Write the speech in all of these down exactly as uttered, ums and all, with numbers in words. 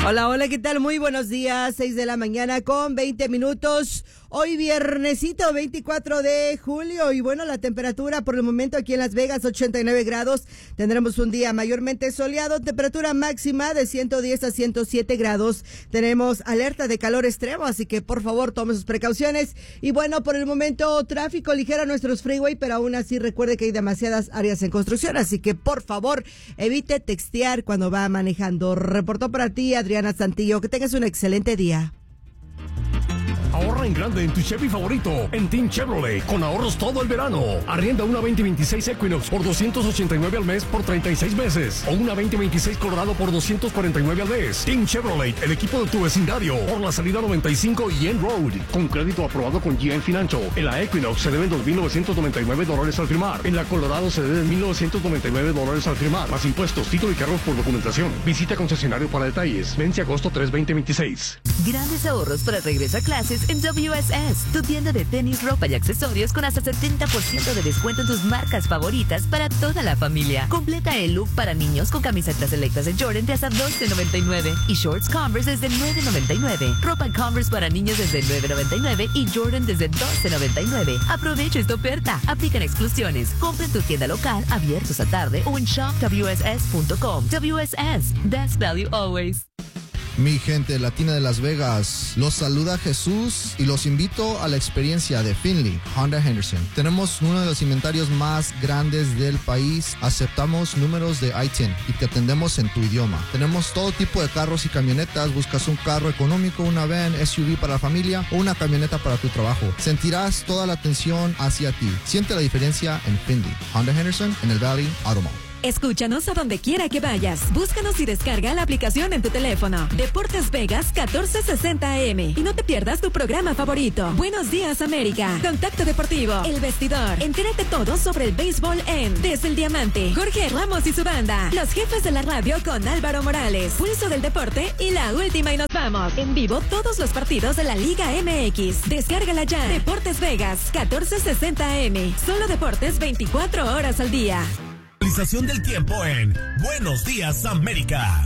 Hola, hola, ¿qué tal? Muy buenos días, seis de la mañana con veinte minutos. Hoy viernesito veinticuatro de julio y bueno, la temperatura por el momento aquí en Las Vegas ochenta y nueve grados. Tendremos un día mayormente soleado, temperatura máxima de ciento diez a ciento siete grados. Tenemos alerta de calor extremo, así que por favor tome sus precauciones. Y bueno, por el momento tráfico ligero a nuestros freeway, pero aún así recuerde que hay demasiadas áreas en construcción, así que por favor evite textear cuando va manejando. Reportó para ti Adriana Santillo, que tengas un excelente día. Ahorra en grande en tu Chevy favorito, en Team Chevrolet, con ahorros todo el verano. Arrienda una veinte veintiséis Equinox por doscientos ochenta y nueve al mes por treinta y seis meses. O una veinte veintiséis Colorado por doscientos cuarenta y nueve al mes. Team Chevrolet, el equipo de tu vecindario, por la salida noventa y cinco y End Road. Con crédito aprobado con G M Financial. En la Equinox se deben dos mil novecientos noventa y nueve dólares al firmar. En la Colorado se deben mil novecientos noventa y nueve dólares al firmar. Más impuestos, título y cargos por documentación. Visita concesionario para detalles. Vence agosto tres, veinte veintiséis. Grandes ahorros para regreso a clases en W S S, tu tienda de tenis, ropa y accesorios con hasta setenta por ciento de descuento en tus marcas favoritas para toda la familia. Completa el look para niños con camisetas selectas de Jordan de hasta doce noventa y nueve y shorts Converse desde nueve noventa y nueve. Ropa Converse para niños desde nueve noventa y nueve y Jordan desde doce noventa y nueve. Aprovecha esta oferta. Aplican exclusiones. Compra en tu tienda local, abiertos a tarde o en shop w s s punto com. W S S, best value always. Mi gente latina de Las Vegas, los saluda Jesús y los invito a la experiencia de Finley Honda Henderson. Tenemos uno de los inventarios más grandes del país, aceptamos números de I TIN y te atendemos en tu idioma. Tenemos todo tipo de carros y camionetas, buscas un carro económico, una van, S U V para la familia o una camioneta para tu trabajo. Sentirás toda la atención hacia ti. Siente la diferencia en Finley Honda Henderson en el Valley Auto Mall. Escúchanos a donde quiera que vayas. Búscanos y descarga la aplicación en tu teléfono. Deportes Vegas catorce sesenta A M. Y no te pierdas tu programa favorito. Buenos días, América. Contacto Deportivo. El Vestidor. Entérate todo sobre el béisbol en Desde el Diamante. Jorge Ramos y su banda. Los jefes de la radio con Álvaro Morales. Pulso del deporte y la última y nos vamos. En vivo todos los partidos de la Liga M X. Descárgala ya. Deportes Vegas catorce sesenta A M. Solo deportes veinticuatro horas al día. Actualización del tiempo en Buenos Días América.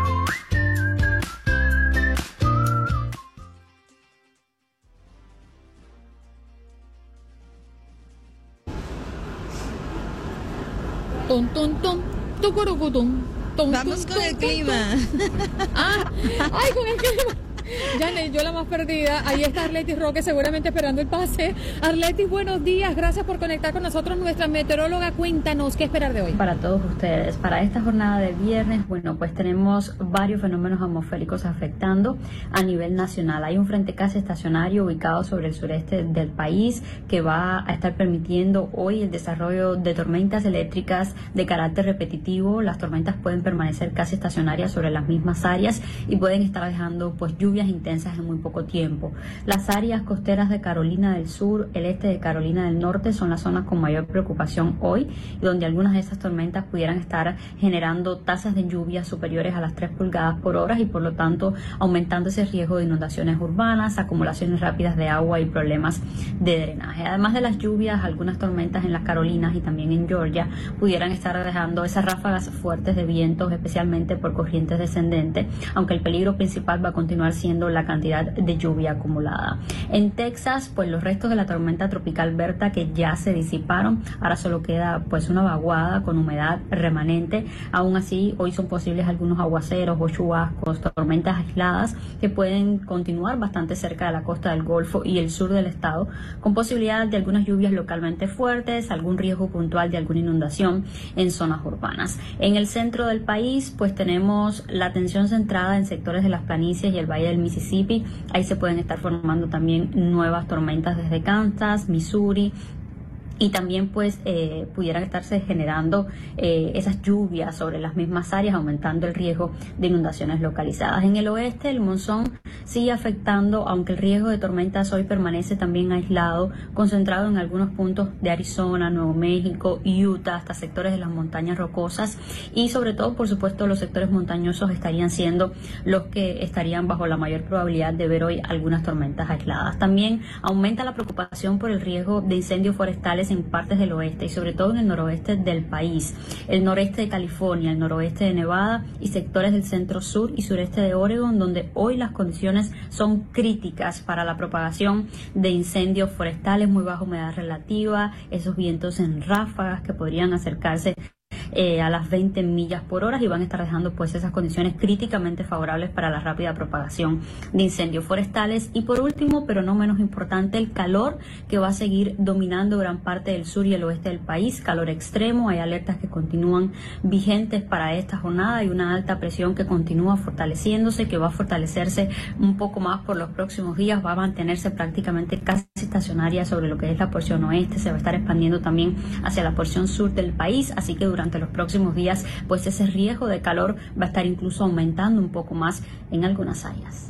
Ton, ton, ton, tucurucutum, ton, Vamos ton, con ton, el ton, clima. ton. Ah, ay, con el clima. Janet, yo la más perdida. Ahí está Arletis Roque seguramente esperando el pase. Arletis, buenos días. Gracias por conectar con nosotros. Nuestra meteoróloga, cuéntanos qué esperar de hoy. Para todos ustedes, para esta jornada de viernes, bueno, pues tenemos varios fenómenos atmosféricos afectando a nivel nacional. Hay un frente casi estacionario ubicado sobre el sureste del país que va a estar permitiendo hoy el desarrollo de tormentas eléctricas de carácter repetitivo. Las tormentas pueden permanecer casi estacionarias sobre las mismas áreas y pueden estar dejando pues lluvias intensas en muy poco tiempo. Las áreas costeras de Carolina del Sur, el este de Carolina del Norte son las zonas con mayor preocupación hoy, donde algunas de esas tormentas pudieran estar generando tasas de lluvia superiores a las tres pulgadas por hora y por lo tanto aumentando ese riesgo de inundaciones urbanas, acumulaciones rápidas de agua y problemas de drenaje. Además de las lluvias, algunas tormentas en las Carolinas y también en Georgia pudieran estar dejando esas ráfagas fuertes de vientos, especialmente por corrientes descendentes, aunque el peligro principal va a continuar siendo la cantidad de lluvia acumulada. En Texas, pues los restos de la tormenta tropical Berta que ya se disiparon, ahora solo queda pues una vaguada con humedad remanente. Aún así, hoy son posibles algunos aguaceros o chubascos, tormentas aisladas que pueden continuar bastante cerca de la costa del Golfo y el sur del estado, con posibilidad de algunas lluvias localmente fuertes, algún riesgo puntual de alguna inundación en zonas urbanas. En el centro del país, pues tenemos la atención centrada en sectores de las planicies y el valle del Mississippi. Ahí se pueden estar formando también nuevas tormentas desde Kansas, Missouri, y también pues eh, pudieran estarse generando eh, esas lluvias sobre las mismas áreas, aumentando el riesgo de inundaciones localizadas. En el oeste, el monzón sigue afectando, aunque el riesgo de tormentas hoy permanece también aislado, concentrado en algunos puntos de Arizona, Nuevo México, Utah, hasta sectores de las montañas rocosas, y sobre todo, por supuesto, los sectores montañosos estarían siendo los que estarían bajo la mayor probabilidad de ver hoy algunas tormentas aisladas. También aumenta la preocupación por el riesgo de incendios forestales en partes del oeste y sobre todo en el noroeste del país, el noreste de California, el noroeste de Nevada y sectores del centro sur y sureste de Oregon, donde hoy las condiciones son críticas para la propagación de incendios forestales, muy baja humedad relativa, esos vientos en ráfagas que podrían acercarse Eh, a las veinte millas por hora y van a estar dejando pues esas condiciones críticamente favorables para la rápida propagación de incendios forestales. Y por último, pero no menos importante, el calor que va a seguir dominando gran parte del sur y el oeste del país, calor extremo, hay alertas que continúan vigentes para esta jornada y una alta presión que continúa fortaleciéndose, que va a fortalecerse un poco más por los próximos días, va a mantenerse prácticamente casi estacionaria sobre lo que es la porción oeste, se va a estar expandiendo también hacia la porción sur del país, así que durante los próximos días pues ese riesgo de calor va a estar incluso aumentando un poco más en algunas áreas.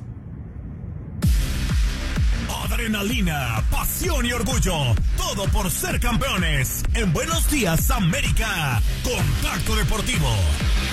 Adrenalina, pasión y orgullo, todo por ser campeones. En Buenos Días América, Contacto Deportivo.